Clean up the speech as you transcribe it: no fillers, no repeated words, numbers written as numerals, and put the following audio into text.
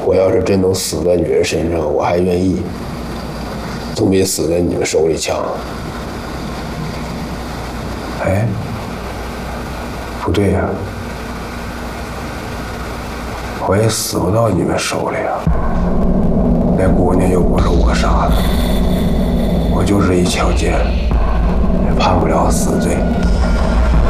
我要是真能死在女人身上，我还愿意，总比死在你们手里强。 哎，不对呀，我也死不到你们手里啊。那姑娘又不是我杀的，我就是一强奸，也判不了死罪。